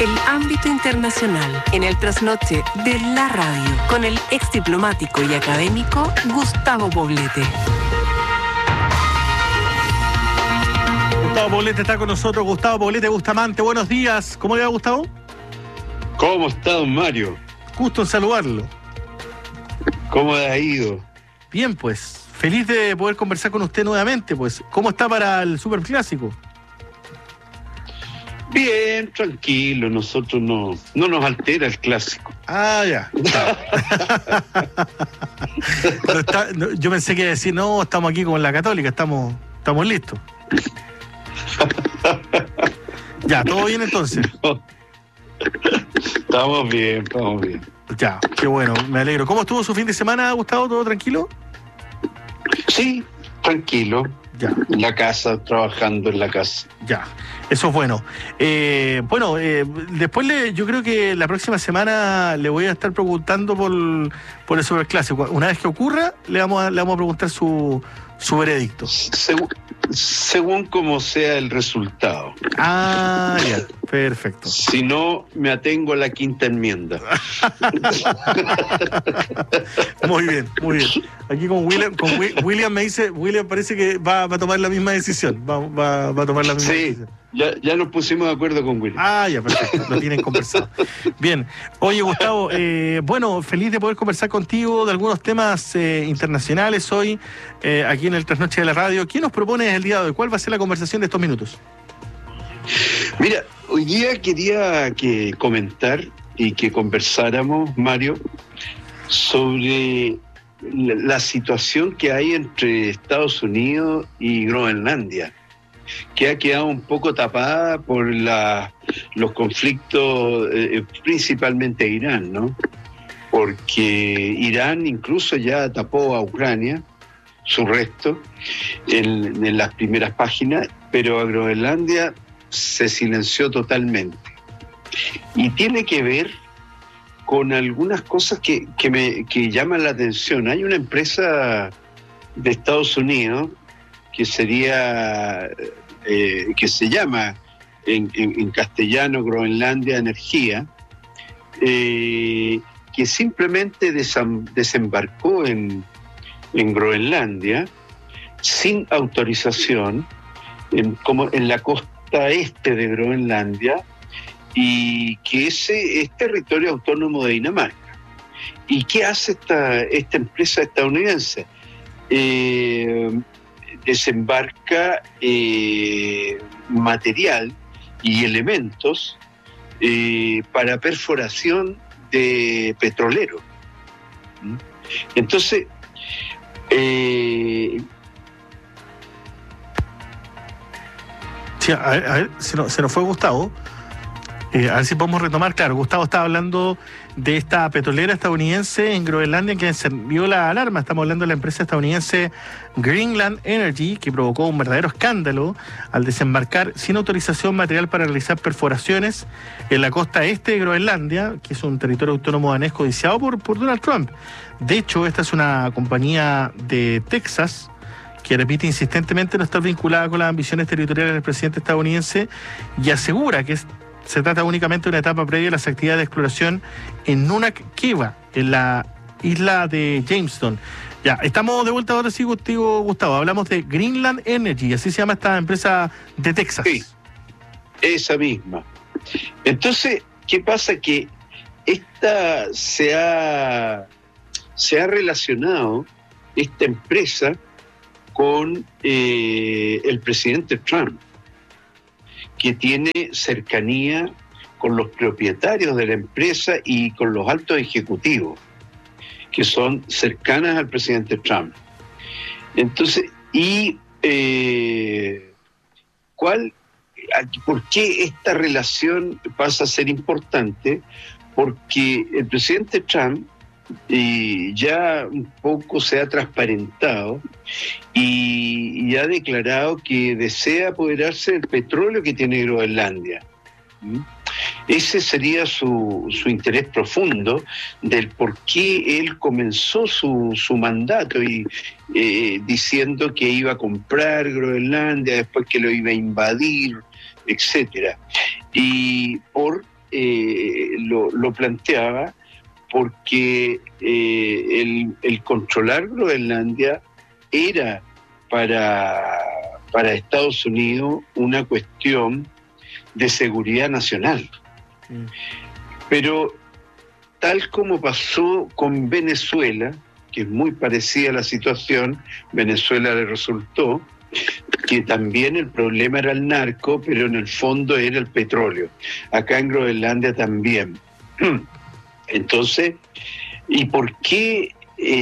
el ámbito internacional en el trasnoche de la radio con el ex diplomático y académico Gustavo Poblete. Gustavo Poblete está con nosotros. Gustavo Poblete, Bustamante, buenos días. ¿Cómo le va, Gustavo? ¿Cómo está, don Mario? Gusto en saludarlo. ¿Cómo ha ido? Bien, pues, feliz de poder conversar con usted nuevamente, pues. ¿Cómo está para el Superclásico? Bien, tranquilo, nosotros no nos altera el clásico. Ah, ya. Pero yo pensé que iba a decir, no, estamos aquí con la Católica, estamos listos. Ya, ¿todo bien entonces? Estamos bien. Ya, qué bueno, me alegro. ¿Cómo estuvo su fin de semana, Gustavo? ¿Todo tranquilo? Sí, tranquilo. Ya. En la casa, trabajando en la casa. Ya, eso es bueno. Después yo creo que la próxima semana le voy a estar preguntando por el Superclásico. Una vez que ocurra, le vamos a preguntar su veredicto. Según como sea el resultado. Ah, ya, perfecto. Si no, me atengo a la quinta enmienda. Muy bien. Aquí con William me dice, William parece que va a tomar la misma decisión. Va a tomar la misma decisión. Ya nos pusimos de acuerdo con William. Ah, ya, perfecto, lo tienen conversado. Bien, oye, Gustavo, feliz de poder conversar contigo de algunos temas internacionales hoy, aquí en el Trasnoche de la Radio. ¿Quién nos propone el día de hoy? ¿Cuál va a ser la conversación de estos minutos? Mira, hoy día quería comentar y que conversáramos, Mario, sobre la situación que hay entre Estados Unidos y Groenlandia, que ha quedado un poco tapada por los conflictos, principalmente Irán, ¿no? Porque Irán incluso ya tapó a Ucrania, su resto, en las primeras páginas, pero a Groenlandia se silenció totalmente. Y tiene que ver con algunas cosas que llaman la atención. Hay una empresa de Estados Unidos que se llama en castellano Groenlandia Energía, que simplemente desembarcó en Groenlandia sin autorización, como en la costa este de Groenlandia, y que ese es territorio autónomo de Dinamarca. ¿Y qué hace esta empresa estadounidense? Desembarca material y elementos para perforación de petrolero. Entonces, sí, a ver, se nos fue Gustavo. A ver si podemos retomar. Claro, Gustavo estaba hablando de esta petrolera estadounidense en Groenlandia que encendió la alarma. Estamos hablando de la empresa estadounidense Greenland Energy, que provocó un verdadero escándalo al desembarcar sin autorización material para realizar perforaciones en la costa este de Groenlandia, que es un territorio autónomo danés codiciado por Donald Trump. De hecho, esta es una compañía de Texas que repite insistentemente no estar vinculada con las ambiciones territoriales del presidente estadounidense y asegura que se trata únicamente de una etapa previa a las actividades de exploración en Nunak Keva, en la isla de Jamestown. Ya, estamos de vuelta ahora sí contigo, Gustavo. Hablamos de Greenland Energy, así se llama esta empresa de Texas. Sí, esa misma. Entonces, ¿qué pasa? Que esta se ha relacionado, esta empresa, con el presidente Trump, que tiene cercanía con los propietarios de la empresa y con los altos ejecutivos, que son cercanas al presidente Trump. Entonces, ¿por qué esta relación pasa a ser importante? Porque el presidente Trump ya un poco se ha transparentado y ha declarado que desea apoderarse del petróleo que tiene Groenlandia. Ese sería su interés profundo del por qué él comenzó su mandato y diciendo que iba a comprar Groenlandia, después que lo iba a invadir, etcétera. Y por lo planteaba porque el controlar Groenlandia era para Estados Unidos una cuestión de seguridad nacional. Pero tal como pasó con Venezuela, que es muy parecida a la situación, Venezuela le resultó que también el problema era el narco, pero en el fondo era el petróleo. Acá en Groenlandia también. Entonces, ¿y por qué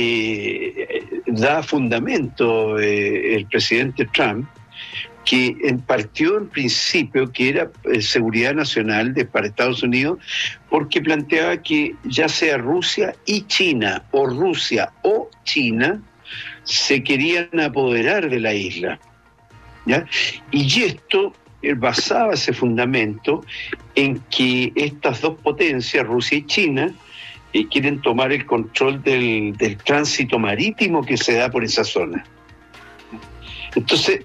da fundamento el presidente Trump que partió en principio que era seguridad nacional para Estados Unidos, porque planteaba que ya sea Rusia y China, o Rusia o China, se querían apoderar de la isla, ¿ya? Y esto basaba ese fundamento en que estas dos potencias, Rusia y China, quieren tomar el control del tránsito marítimo que se da por esa zona. Entonces,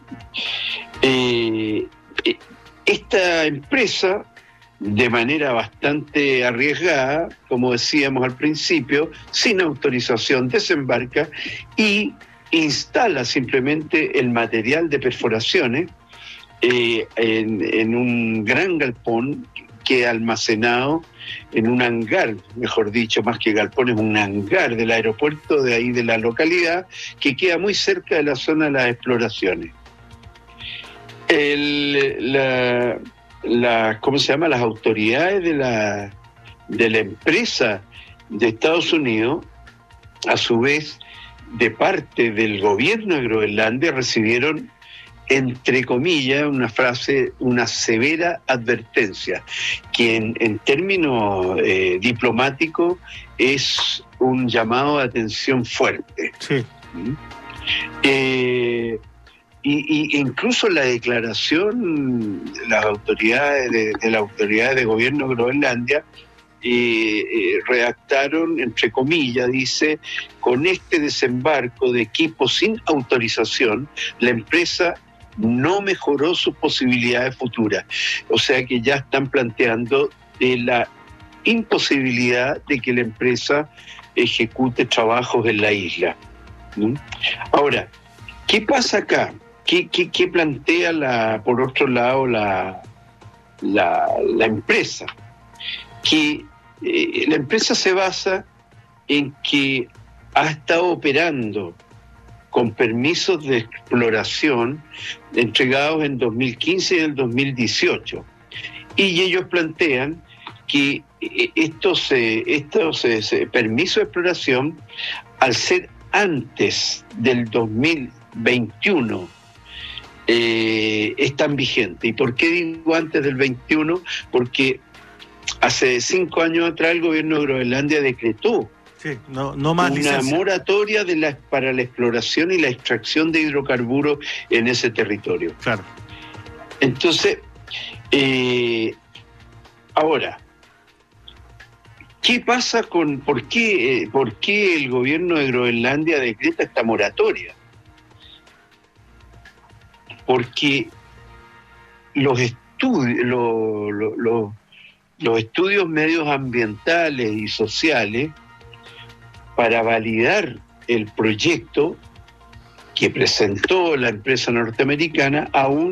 esta empresa, de manera bastante arriesgada, como decíamos al principio, sin autorización, desembarca y instala simplemente el material de perforaciones en un gran galpón que almacenado en un hangar, mejor dicho, más que galpón, es un hangar del aeropuerto de ahí de la localidad, que queda muy cerca de la zona de las exploraciones. ¿Cómo se llama? Las autoridades de la empresa de Estados Unidos, a su vez, de parte del gobierno de Groenlandia, recibieron, entre comillas, una severa advertencia, que en términos diplomáticos es un llamado de atención fuerte. Sí. Y incluso la declaración de las autoridades de gobierno de Groenlandia redactaron, entre comillas, dice: con este desembarco de equipos sin autorización, la empresa no mejoró sus posibilidades futuras. O sea que ya están planteando la imposibilidad de que la empresa ejecute trabajos en la isla. Ahora, ¿qué pasa acá? ¿Qué plantea por otro lado la empresa? Que la empresa se basa en que ha estado operando con permisos de exploración entregados en 2015 y en el 2018. Y ellos plantean que estos permisos de exploración, al ser antes del 2021, están vigentes. ¿Y por qué digo antes del 21? Porque hace 5 años atrás el gobierno de Groenlandia decretó no más una licencia. moratoria para la exploración y la extracción de hidrocarburos en ese territorio. Claro. Entonces, ahora, ¿qué pasa por qué el gobierno de Groenlandia decreta esta moratoria? Porque los estudios medioambientales y sociales para validar el proyecto que presentó la empresa norteamericana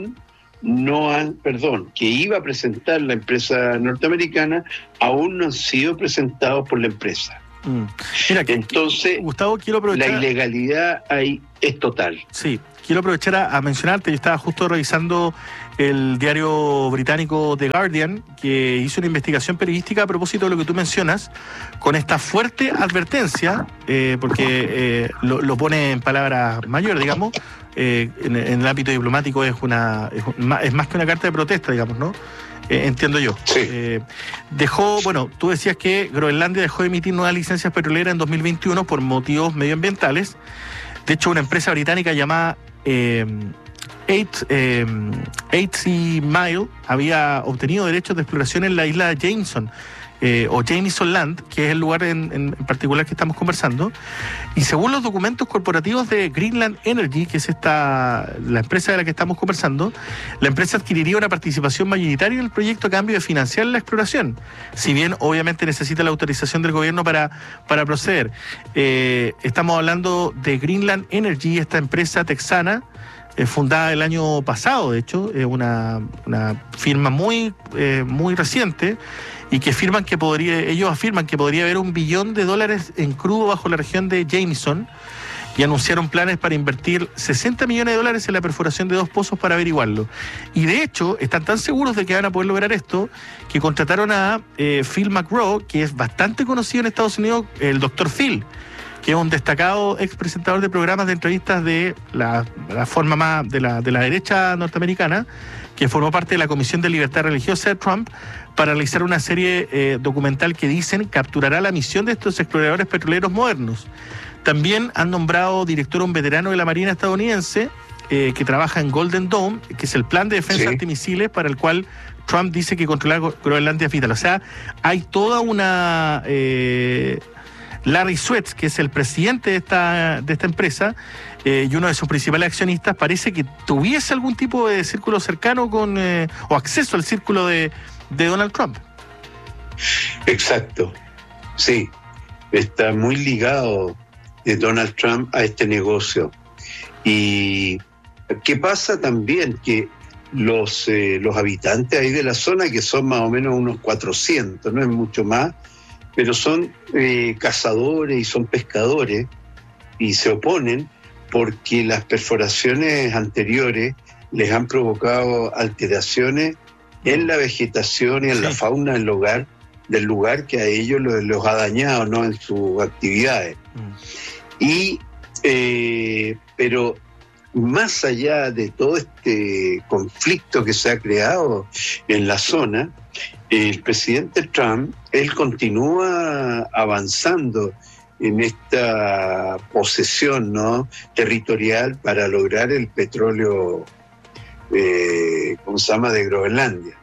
que iba a presentar la empresa norteamericana, aún no han sido presentados por la empresa. Mira, entonces, Gustavo, quiero aprovechar... la ilegalidad ahí es total. Sí, quiero aprovechar a mencionarte, yo estaba justo revisando el diario británico The Guardian, que hizo una investigación periodística a propósito de lo que tú mencionas, con esta fuerte advertencia, porque lo pone en palabras mayores, digamos, en el ámbito diplomático es más que una carta de protesta, digamos, ¿no? Entiendo yo. Sí. Tú decías que Groenlandia dejó de emitir nuevas licencias petroleras en 2021 por motivos medioambientales. De hecho, una empresa británica llamada 8C Mile había obtenido derechos de exploración en la isla de Jameson, o Jameson Land, que es el lugar en particular que estamos conversando. Y según los documentos corporativos de Greenland Energy, que es la empresa de la que estamos conversando, la empresa adquiriría una participación mayoritaria en el proyecto a cambio de financiar la exploración, si bien obviamente necesita la autorización del gobierno para proceder. Estamos hablando de Greenland Energy, esta empresa texana, fundada el año pasado, de hecho, una firma muy reciente, y que ellos afirman que podría haber $1 billón en crudo bajo la región de Jameson, y anunciaron planes para invertir $60 millones en la perforación de 2 pozos para averiguarlo. Y de hecho, están tan seguros de que van a poder lograr esto, que contrataron a Phil McGraw, que es bastante conocido en Estados Unidos, el Dr. Phil, que es un destacado ex presentador de programas de entrevistas de la forma más de la derecha norteamericana, que formó parte de la Comisión de Libertad Religiosa de Trump para realizar una serie documental que dicen capturará la misión de estos exploradores petroleros modernos. También han nombrado director a un veterano de la Marina estadounidense que trabaja en Golden Dome, que es el plan de defensa antimisiles para el cual Trump dice que controlar Groenlandia es vital. O sea, hay toda una... Larry Suetz, que es el presidente de esta empresa y uno de sus principales accionistas, parece que tuviese algún tipo de círculo cercano o acceso al círculo de Donald Trump. Exacto, sí, está muy ligado Donald Trump a este negocio. Y ¿qué pasa también? Que los habitantes ahí de la zona, que son más o menos unos 400, no es mucho más, pero son cazadores y son pescadores, y se oponen porque las perforaciones anteriores les han provocado alteraciones en la vegetación y en la fauna del lugar que a ellos los ha dañado, ¿no?, en sus actividades. Y pero más allá de todo este conflicto que se ha creado en la zona, el presidente Trump, él continúa avanzando en esta posesión, ¿no?, territorial para lograr el petróleo, ¿cómo se llama?, de Groenlandia.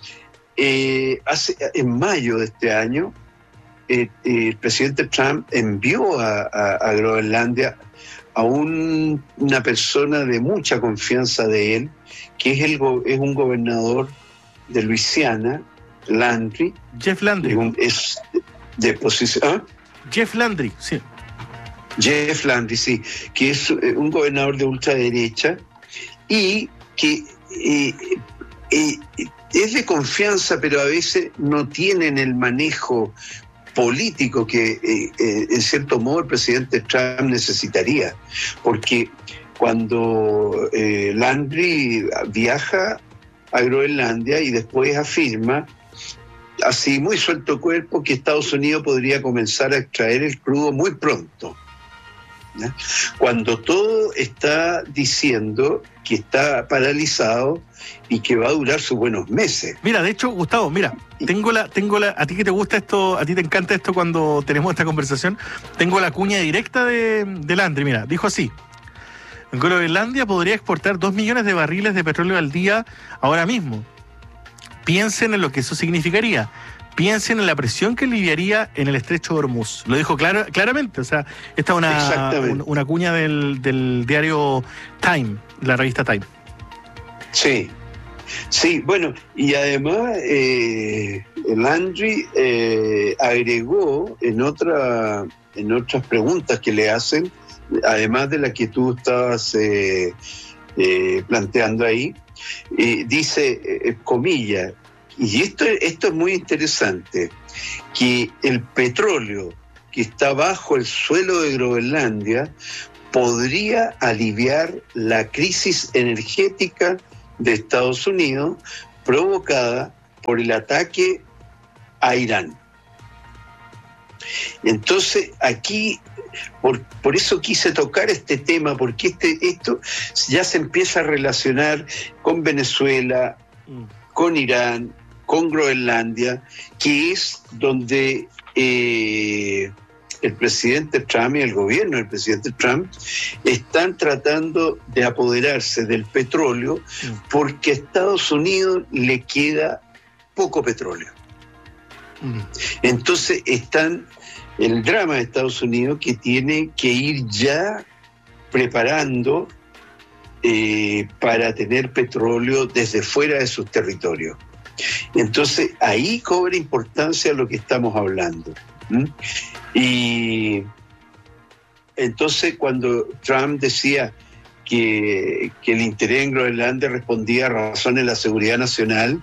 En mayo de este año, el presidente Trump envió a Groenlandia a una persona de mucha confianza de él, que es un gobernador de Luisiana, Landry. Jeff Landry. Es de posición. Jeff Landry, sí. Jeff Landry, sí, que es un gobernador de ultraderecha y que es de confianza, pero a veces no tienen el manejo político que en cierto modo el presidente Trump necesitaría, porque cuando Landry viaja a Groenlandia y después afirma, así muy suelto cuerpo, que Estados Unidos podría comenzar a extraer el crudo muy pronto, ¿no?, cuando todo está diciendo que está paralizado y que va a durar sus buenos meses. Mira, de hecho, Gustavo, mira, tengo la, a ti que te gusta esto, a ti te encanta esto cuando tenemos esta conversación, tengo la cuña directa de Landry. Mira, dijo así: Groenlandia podría exportar 2 millones de barriles de petróleo al día ahora mismo. Piensen en lo que eso significaría. Piensen en la presión que aliviaría en el estrecho de Hormuz. Lo dijo claramente. O sea, esta es una cuña del diario Time, la revista Time. Sí, sí, bueno, y además Landry agregó en otras preguntas que le hacen, además de la que tú estabas planteando ahí, dice, comillas, y esto es muy interesante, que el petróleo que está bajo el suelo de Groenlandia podría aliviar la crisis energética de Estados Unidos provocada por el ataque a Irán. Entonces, aquí, por eso quise tocar este tema, porque esto ya se empieza a relacionar con Venezuela, con Irán, con Groenlandia, que es donde el presidente Trump y el gobierno del presidente Trump están tratando de apoderarse del petróleo, porque a Estados Unidos le queda poco petróleo. Entonces están el drama de Estados Unidos, que tiene que ir ya preparando para tener petróleo desde fuera de sus territorios. Entonces ahí cobra importancia lo que estamos hablando. Y entonces cuando Trump decía que el interés en Groenlandia respondía a razones de la seguridad nacional,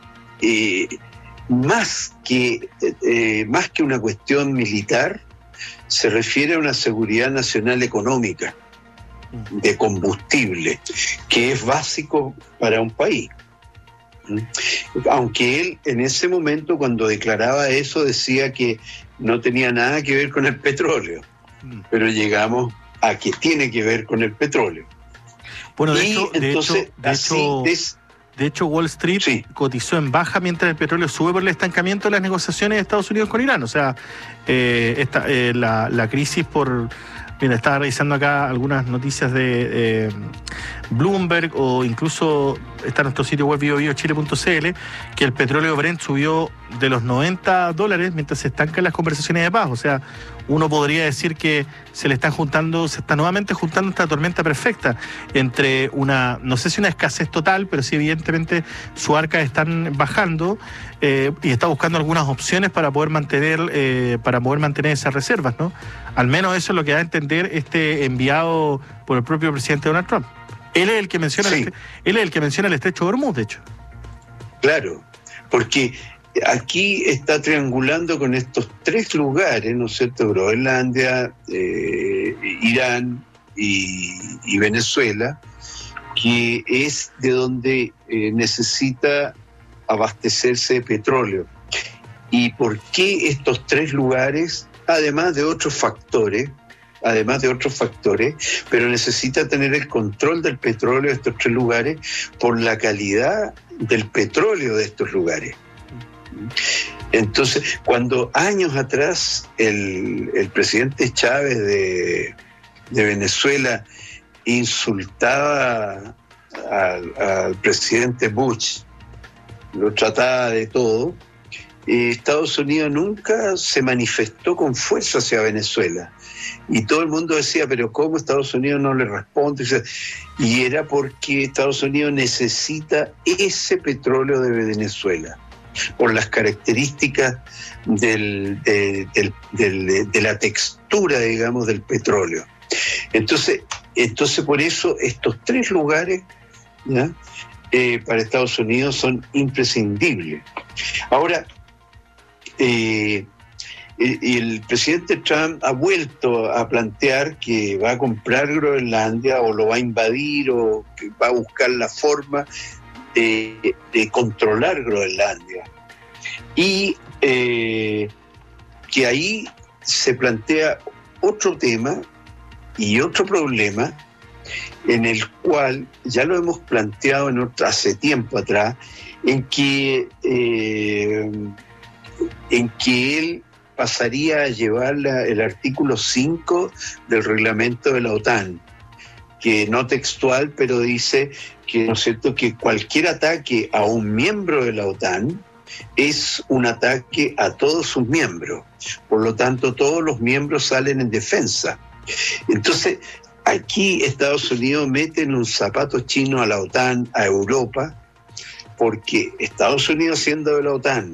más que una cuestión militar, se refiere a una seguridad nacional económica, de combustible, que es básico para un país. Aunque él en ese momento, cuando declaraba eso, decía que no tenía nada que ver con el petróleo, pero llegamos a que tiene que ver con el petróleo. Bueno, de hecho, Wall Street cotizó en baja mientras el petróleo sube por el estancamiento de las negociaciones de Estados Unidos con Irán. O sea, la crisis por... Mira, estaba revisando acá algunas noticias de Bloomberg, o incluso está en nuestro sitio web biobiochile.cl, que el petróleo Brent subió de los $90 mientras se estancan las conversaciones de paz. O sea, uno podría decir que se está nuevamente juntando esta tormenta perfecta entre no sé si una escasez total, pero sí evidentemente sus arcas están bajando, y está buscando algunas opciones para poder mantener esas reservas, ¿no? Al menos eso es lo que da a entender este enviado por el propio presidente Donald Trump. Él es el que menciona el estrecho de Hormuz, de hecho. Claro, porque aquí está triangulando con estos tres lugares, ¿no es cierto? Groenlandia, Irán y Venezuela, que es de donde necesita abastecerse de petróleo. ¿Y por qué estos tres lugares? Además de otros factores, pero necesita tener el control del petróleo de estos tres lugares por la calidad del petróleo de estos lugares. Entonces, cuando años atrás el presidente Chávez de Venezuela insultaba al presidente Bush, lo trataba de todo, Estados Unidos nunca se manifestó con fuerza hacia Venezuela. Y todo el mundo decía, pero ¿cómo Estados Unidos no le responde? Y era porque Estados Unidos necesita ese petróleo de Venezuela, por las características de la textura, digamos, del petróleo. Entonces por eso estos tres lugares, ¿ya? Para Estados Unidos son imprescindibles. Ahora, el presidente Trump ha vuelto a plantear que va a comprar Groenlandia, o lo va a invadir, o que va a buscar la forma de controlar Groenlandia. Y que ahí se plantea otro tema y otro problema, en el cual ya lo hemos planteado hace tiempo atrás, en que él pasaría a llevar el artículo 5 del reglamento de la OTAN, que no textual, pero dice que, ¿no es cierto?, que cualquier ataque a un miembro de la OTAN es un ataque a todos sus miembros. Por lo tanto, todos los miembros salen en defensa. Entonces, aquí Estados Unidos mete en un zapato chino a la OTAN, a Europa, porque Estados Unidos, siendo de la OTAN,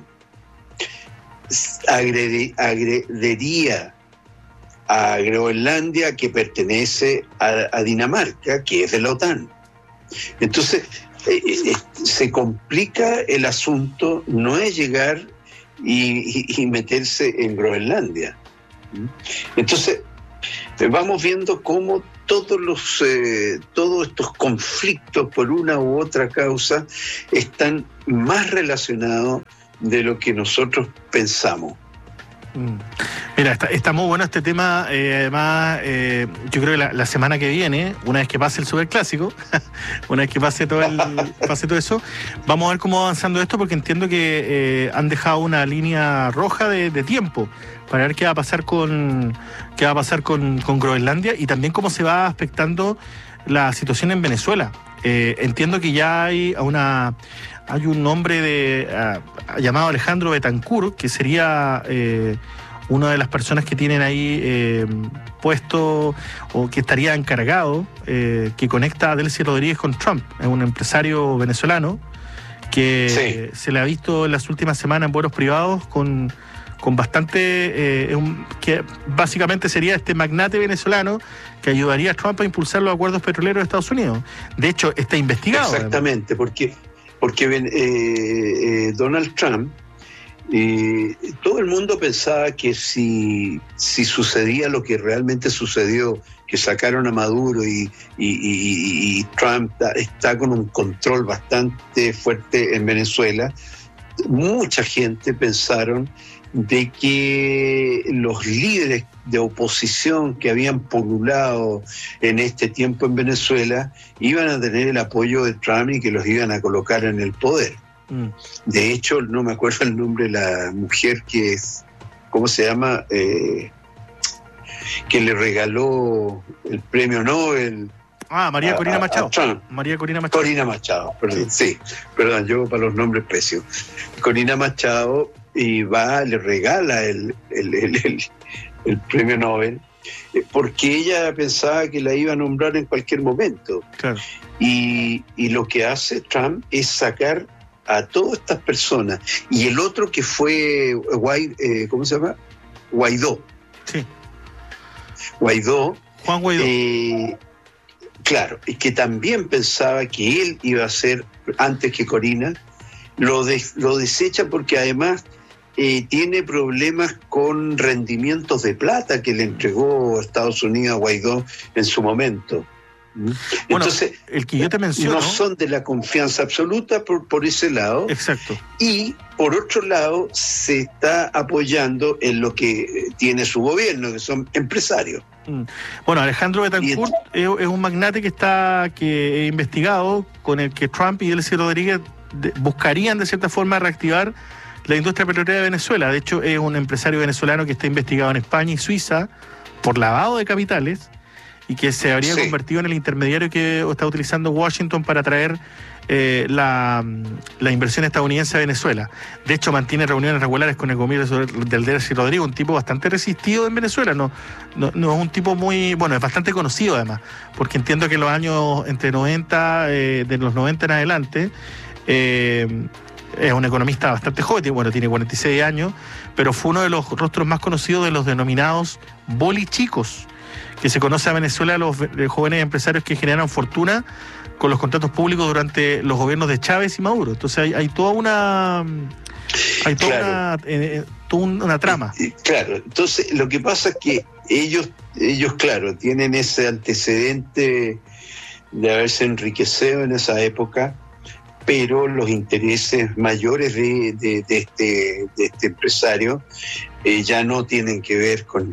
agrediría a Groenlandia, que pertenece a Dinamarca, que es de la OTAN. Entonces, se complica el asunto, no es llegar y meterse en Groenlandia. Entonces, vamos viendo cómo todos estos conflictos, por una u otra causa, están más relacionados de lo que nosotros pensamos. Mira, está muy bueno este tema. Además, yo creo que la semana que viene, una vez que pase el Superclásico, una vez que pase todo eso, vamos a ver cómo va avanzando esto, porque entiendo que han dejado una línea roja de tiempo para ver qué va a pasar con Groenlandia, y también cómo se va afectando la situación en Venezuela. Entiendo que ya hay hay un hombre llamado Alejandro Betancourt, que sería una de las personas que tienen ahí puesto o que estaría encargado, que conecta a Delcy Rodríguez con Trump. Es un empresario venezolano que se le ha visto en las últimas semanas en vuelos privados con bastante, que básicamente sería este magnate venezolano que ayudaría a Trump a impulsar los acuerdos petroleros de Estados Unidos. De hecho, está investigado. Exactamente, porque Donald Trump, todo el mundo pensaba que si sucedía lo que realmente sucedió, que sacaron a Maduro y Trump está con un control bastante fuerte en Venezuela, mucha gente pensaron de que los líderes de oposición que habían pululado en este tiempo en Venezuela iban a tener el apoyo de Trump y que los iban a colocar en el poder. De hecho, no me acuerdo el nombre de la mujer que es, ¿cómo se llama? Que le regaló el premio Nobel. María Corina Machado. María Corina Machado. Corina Machado, perdón, sí. Perdón, yo para los nombres pésimos. Corina Machado, y le regala el premio Nobel, porque ella pensaba que la iba a nombrar en cualquier momento. Claro. Y lo que hace Trump es sacar a todas estas personas. Y el otro que fue, ¿cómo se llama? Guaidó. Sí. Juan Guaidó. Claro, y que también pensaba que él iba a ser antes que Corina, lo desecha porque además tiene problemas con rendimientos de plata que le entregó Estados Unidos a Guaidó en su momento. Bueno, entonces, el que yo te menciono, no son de la confianza absoluta por ese lado. Exacto. Y por otro lado se está apoyando en lo que tiene su gobierno, que son empresarios. Bueno, Alejandro Betancourt es un magnate que he investigado, con el que Trump y Delcy Rodríguez buscarían de cierta forma reactivar la industria petrolera de Venezuela. De hecho, es un empresario venezolano que está investigado en España y Suiza por lavado de capitales y que se habría convertido en el intermediario que está utilizando Washington para traer la inversión estadounidense a Venezuela. De hecho, mantiene reuniones regulares con el gobierno del Delcy Rodríguez, un tipo bastante resistido en Venezuela. No es un tipo muy... Bueno, es bastante conocido además, porque entiendo que en los años entre 90, de los 90 en adelante, es un economista bastante joven, bueno, tiene 46 años, pero fue uno de los rostros más conocidos de los denominados bolichicos, que se conoce a Venezuela, los jóvenes empresarios que generaron fortuna con los contratos públicos durante los gobiernos de Chávez y Maduro. Entonces hay toda una trama. Claro, entonces lo que pasa es que ellos claro, tienen ese antecedente de haberse enriquecido en esa época, pero los intereses mayores de este empresario ya no tienen que ver con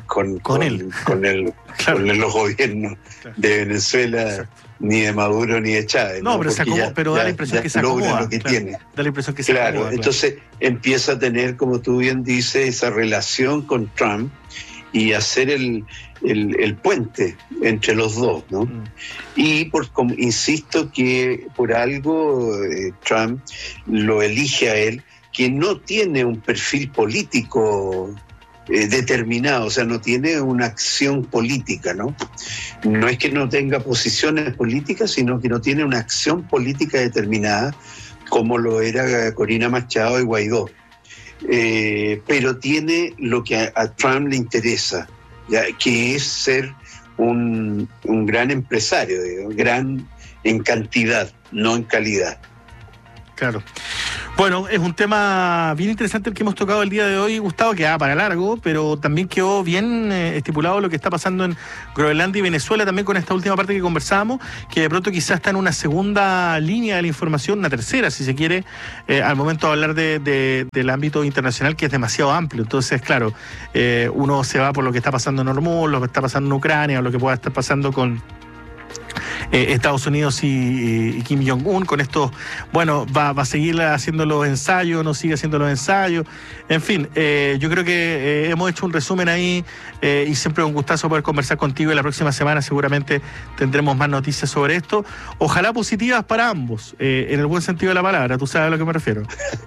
los gobiernos de Venezuela, ni de Maduro ni de Chávez. No, pero da la impresión que se acomoda. Lo que tiene. Da la impresión que se acomoda. Entonces empieza a tener, como tú bien dices, esa relación con Trump y hacer el puente entre los dos, ¿no? Y insisto que por algo Trump lo elige a él, que no tiene un perfil político determinado, o sea, no tiene una acción política, ¿no? No es que no tenga posiciones políticas, sino que no tiene una acción política determinada, como lo era Corina Machado y Guaidó. Pero tiene lo que a Trump le interesa, ¿ya? Que es ser un gran empresario, digamos, gran en cantidad, no en calidad. Claro. Bueno, es un tema bien interesante el que hemos tocado el día de hoy, Gustavo, que va para largo, pero también quedó bien estipulado lo que está pasando en Groenlandia y Venezuela, también con esta última parte que conversamos, que de pronto quizás está en una segunda línea de la información, una tercera, si se quiere, al momento de hablar del ámbito internacional, que es demasiado amplio. Entonces, claro, uno se va por lo que está pasando en Hormuz, lo que está pasando en Ucrania, o lo que pueda estar pasando con Estados Unidos y Kim Jong-un. Con esto, bueno, va a seguir haciendo los ensayos, no sigue haciendo los ensayos. En fin, yo creo que hemos hecho un resumen ahí y siempre un gustazo poder conversar contigo, y la próxima semana seguramente tendremos más noticias sobre esto. Ojalá positivas para ambos, en el buen sentido de la palabra, tú sabes a lo que me refiero.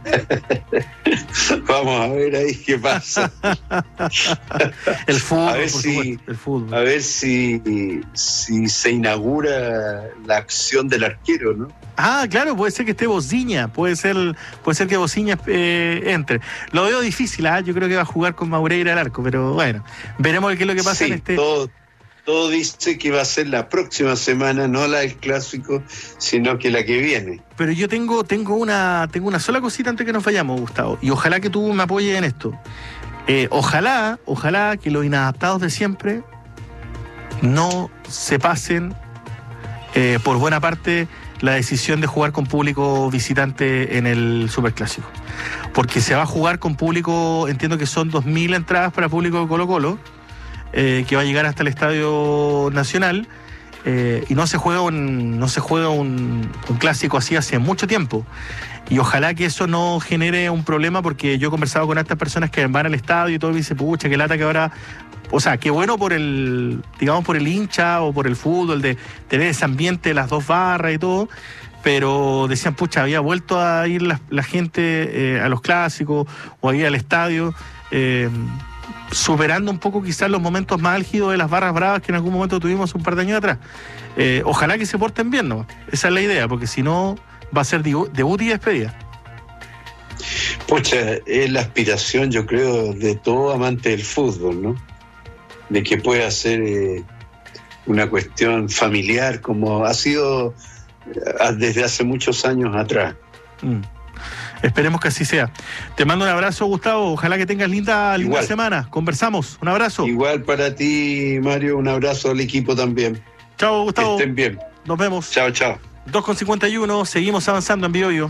Vamos a ver ahí qué pasa. El fútbol, a ver el fútbol. A ver si se inaugura la acción del arquero, ¿no? Ah, claro, puede ser que esté Bociña, puede ser que Bociña entre. Lo veo difícil, yo creo que va a jugar con Maureira al arco, pero bueno, veremos qué es lo que pasa en este. Todo dice que va a ser la próxima semana, no la del clásico, sino que la que viene. Pero yo tengo una sola cosita antes que nos vayamos, Gustavo, y ojalá que tú me apoyes en esto. Ojalá que los inadaptados de siempre no se pasen por buena parte la decisión de jugar con público visitante en el Superclásico. Porque se va a jugar con público, entiendo que son 2.000 entradas para público de Colo-Colo, que va a llegar hasta el Estadio Nacional, y no se juega un clásico así hace mucho tiempo. Y ojalá que eso no genere un problema, porque yo he conversado con estas personas que van al estadio y todo, y me dicen, pucha, qué lata que ahora... O sea, qué bueno por el hincha o por el fútbol, de tener ese ambiente de las dos barras y todo, pero decían, pucha, había vuelto a ir la gente a los clásicos o a ir al estadio, superando un poco quizás los momentos más álgidos de las barras bravas que en algún momento tuvimos un par de años atrás. Ojalá que se porten bien, ¿no? Esa es la idea, porque si no va a ser debut y despedida. Pucha, es la aspiración, yo creo, de todo amante del fútbol, ¿no? De que pueda ser una cuestión familiar, como ha sido desde hace muchos años atrás. Esperemos que así sea. Te mando un abrazo, Gustavo. Ojalá que tengas linda semana. Conversamos. Un abrazo. Igual para ti, Mario. Un abrazo al equipo también. Chao, Gustavo. Que estén bien. Nos vemos. Chao. 2:51. Seguimos avanzando en Biobío.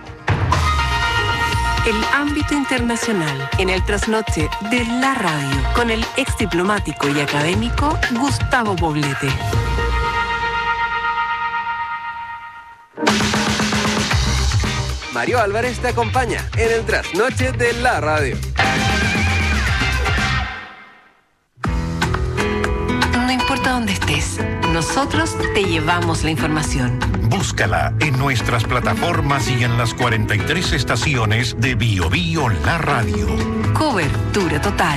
El ámbito internacional en el trasnoche de la radio, con el ex diplomático y académico Gustavo Poblete. Mario Álvarez te acompaña en el trasnoche de la radio. No importa dónde estés, nosotros te llevamos la información. Búscala en nuestras plataformas y en las 43 estaciones de Biobío La Radio. Cobertura total.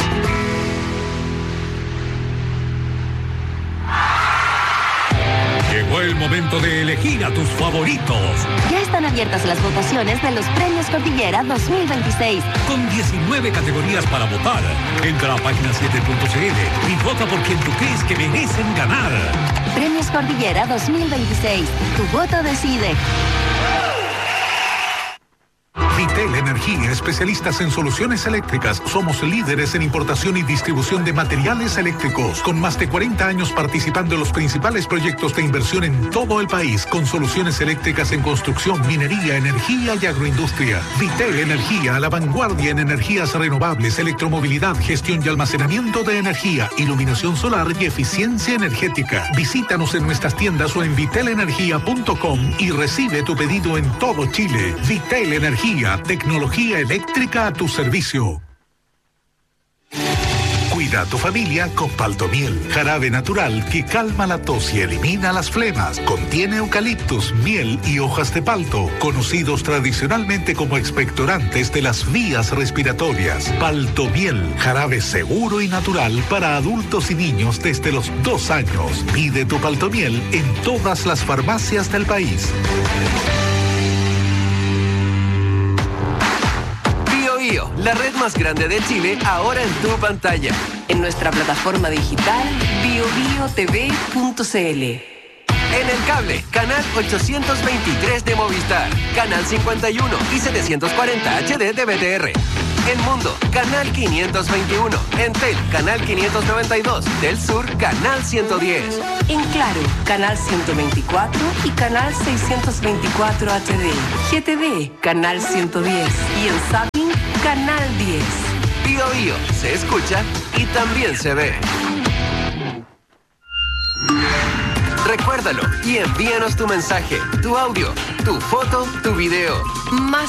Llegó el momento de elegir a tus favoritos. Ya están abiertas las votaciones de los Premios Cordillera 2026. Con 19 categorías para votar. Entra a página7.cl y vota por quien tú crees que merecen ganar. Premios Cordillera 2026. Tu voto decide. Vitel Energía, especialistas en soluciones eléctricas. Somos líderes en importación y distribución de materiales eléctricos, con más de 40 años participando en los principales proyectos de inversión en todo el país, con soluciones eléctricas en construcción, minería, energía y agroindustria. Vitel Energía, a la vanguardia en energías renovables, electromovilidad, gestión y almacenamiento de energía, iluminación solar y eficiencia energética. Visítanos en nuestras tiendas o en vitelenergia.com y recibe tu pedido en todo Chile. Vitel Energía, tecnología eléctrica a tu servicio. Cuida a tu familia con Paltomiel, jarabe natural que calma la tos y elimina las flemas. Contiene eucaliptus, miel y hojas de palto, conocidos tradicionalmente como expectorantes de las vías respiratorias. Paltomiel, jarabe seguro y natural para adultos y niños desde los 2 años. Pide tu Paltomiel en todas las farmacias del país. La red más grande de Chile, ahora en tu pantalla. En nuestra plataforma digital biobiotv.cl. En el cable, canal 823 de Movistar, canal 51 y 740 HD de BTR. En Mundo, canal 521. En Tel, canal 592. Del Sur, canal 110. En Claro, canal 124 y canal 624 HD. GTV, canal 110. Y en Zapping, canal 10. Bio se escucha y también se ve. Recuérdalo y envíanos tu mensaje, tu audio, tu foto, tu video. Más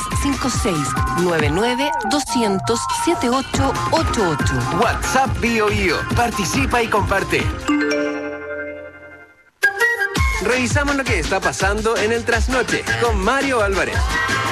56-99-200-7888. WhatsApp BioIO. Participa y comparte. Revisamos lo que está pasando en el trasnoche con Mario Álvarez.